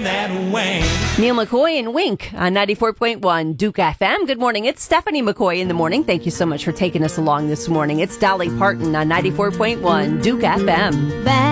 that Wayne. Neil McCoy and Wink on 94.1 Duke FM. Good morning. It's Stephanie McCoy in the morning. Thank you so much for taking us along this morning. It's Dolly Parton on 94.1 Duke FM.